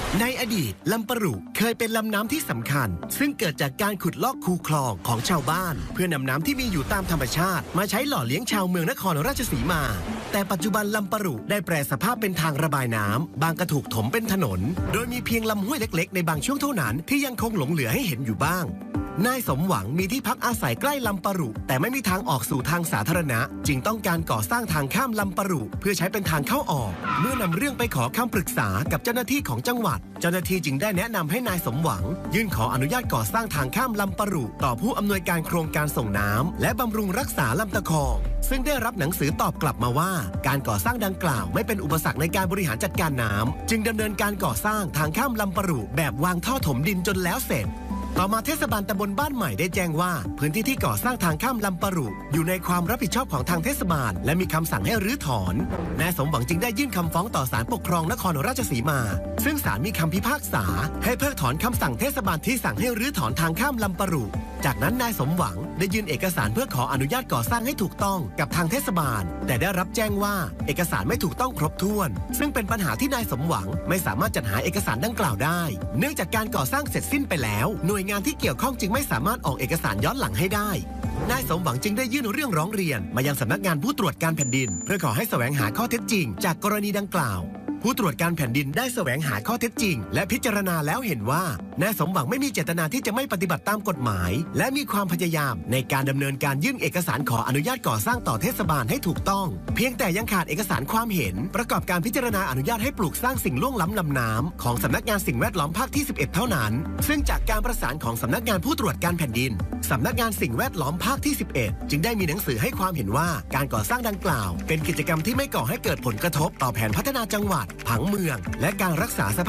ในอดีตลำปะรุเคยเป็นลำน้ำที่สำคัญซึ่งเกิดจากการขุดลอกคูคลองของชาวบ้านเพื่อนำน้ำที่มีอยู่ตามธรรมชาติมาใช้หล่อเลี้ยงชาวเมืองนครราชสีมาแต่ปัจจุบันลำปะรุได้แปรสภาพเป็นทางระบายน้ำบางก็ถูกถมเป็นถนนโดยมีเพียงลำห้วยเล็กๆในบางช่วงเท่านั้นที่ยังคงหลงเหลือให้เห็นอยู่บ้างนายสมหวังมีที่พักอาศัยใกล้ลำปะรุแต่ไม่มีทางออกสู่ทางสาธารณะจึงต้องการก่อสร้างทางข้ามลำปะรุเพื่อใช้เป็นทางเข้าออกเมื่อนำเรื่องไปขอคำปรึกษากับเจ้าหน้าที่ของจังหวัดเจ้าหน้าที่จึงได้แนะนำให้นายสมหวังยื่นขออนุญาตก่อสร้างทางข้ามลำปะรุต่อผู้อำนวยการโครงการส่งน้ำและบำรุงรักษาลำตะคองซึ่งได้รับหนังสือตอบกลับมาว่าการก่อสร้างดังกล่าวไม่เป็นอุปสรรคในการบริหารจัดการน้ำจึงดำเนินการก่อสร้างทางข้ามลำปะรุแบบวางท่อถมดินจนแล้วเสร็จต่อมาเทศบาลตำบลบ้านใหม่ได้แจ้งว่าพื้นที่ที่ก่อสร้างทางข้ามลำปะรุอยู่ในความรับผิดชอบของทางเทศบาลและมีคำสั่งให้รื้อถอนนายสมหวังจึงได้ยื่นคำฟ้องต่อศาลปกครองนครราชสีมาซึ่งศาลมีคำพิพากษาให้เพิกถอนคำสั่งเทศบาลที่สั่งให้รื้อถอนทางข้ามลำปะรุจากนั้นนายสมหวังได้ยื่นเอกสารเพื่อขออนุญาตก่อสร้างให้ถูกต้องกับทางเทศบาลแต่ได้รับแจ้งว่าเอกสารไม่ถูกต้องครบถ้วนซึ่งเป็นปัญหาที่นายสมหวังไม่สามารถจัดหาเอกสารดังกล่าวได้เนื่องจากการก่อสร้างเสร็จสิ้นไปแล้วหน่วยงานที่เกี่ยวข้องจึงไม่สามารถออกเอกสารย้อนหลังให้ได้นายสมหวังจึงได้ยื่นเรื่องร้องเรียนมายังสำนักงานผู้ตรวจการแผ่นดินเพื่อขอให้แสวงหาข้อเท็จจริงจากกรณีดังกล่าวผู้ตรวจการแผ่นดินได้แสวงหาข้อเท็จจริงและพิจารณาแล้วเห็นว่านายสมหวังไม่มีเจตนาที่จะไม่ปฏิบัติตามกฎหมายและมีความพยายามในการดำเนินการยื่นเอกสารขออนุญาตก่อสร้างต่อเทศบาลให้ถูกต้องเพียงแต่ยังขาดเอกสารความเห็นประกอบการพิจารณาอนุญาตให้ปลูกสร้างสิ่งล่วงล้ำลำน้ำของสำนักงานสิ่งแวดล้อมภาคที่ 11 เท่านั้นซึ่งจากการประสานของสำนักงานผู้ตรวจการแผ่นดินสำนักงานสิ่งแวดล้อมภาคที่ 11 จึงได้มีหนังสือให้ความเห็นว่าการก่อสร้างดังกล่าวเป็นกิจกรรมที่ไม่ก่อให้เกิดผลกระทบต่อแผนพัฒนาจังหวัดผังเมืองและการรักษาสภาพ